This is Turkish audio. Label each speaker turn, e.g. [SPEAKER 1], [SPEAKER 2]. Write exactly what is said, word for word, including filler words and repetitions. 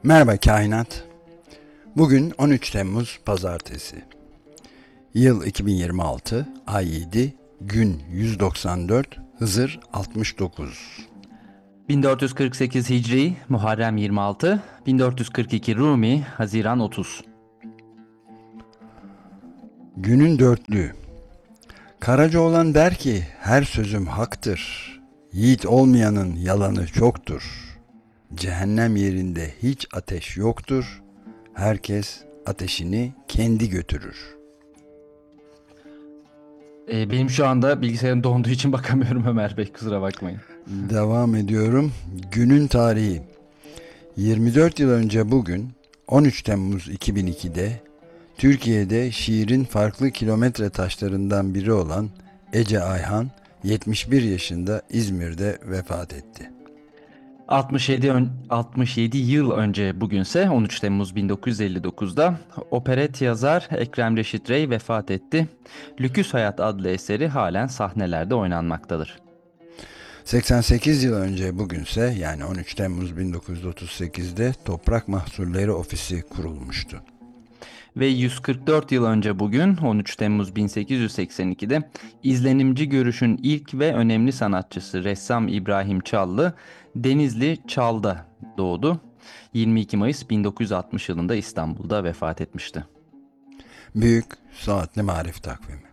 [SPEAKER 1] Merhaba kainat. Bugün on üç Temmuz Pazartesi. Yıl iki bin yirmi altı, ay yedi, gün yüz doksan dört, Hızır altmış dokuz.
[SPEAKER 2] bin dört yüz kırk sekiz Hicri, Muharrem yirmi altı, bin dört yüz kırk iki Rumi, Haziran otuz.
[SPEAKER 1] Günün dörtlüğü. Karacaoğlan der ki her sözüm haktır. Yiğit olmayanın yalanı çoktur. Cehennem yerinde hiç ateş yoktur. Herkes ateşini kendi götürür.
[SPEAKER 2] Ee, benim şu anda bilgisayarım donduğu için bakamıyorum Ömer Bey, kusura bakmayın.
[SPEAKER 1] Devam ediyorum. Günün tarihi. yirmi dört yıl önce bugün on üç Temmuz iki bin ikide Türkiye'de şiirin farklı kilometre taşlarından biri olan Ece Ayhan yetmiş bir yaşında İzmir'de vefat etti.
[SPEAKER 2] altmış yedi, ön- altmış yedi yıl önce bugünse on üç Temmuz bin dokuz yüz elli dokuzda operet yazar Ekrem Reşit Rey vefat etti. Lüküs Hayat adlı eseri halen sahnelerde oynanmaktadır.
[SPEAKER 1] seksen sekiz yıl önce bugünse yani on üç Temmuz bin dokuz yüz otuz sekizde Toprak Mahsulleri Ofisi kurulmuştu.
[SPEAKER 2] Ve yüz kırk dört yıl önce bugün on üç Temmuz bin sekiz yüz seksen ikide izlenimci görüşün ilk ve önemli sanatçısı ressam İbrahim Çallı Denizli Çal'da doğdu. yirmi iki Mayıs bin dokuz yüz altmış yılında İstanbul'da vefat etmişti.
[SPEAKER 1] Büyük Saatli Marif Takvimi.